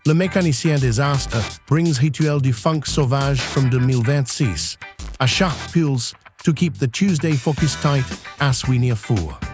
Le Mécanicien des Astres brings Rituel du Funk Sauvage from 2026. A sharp pulse to keep the Tuesday focus tight as we near 4.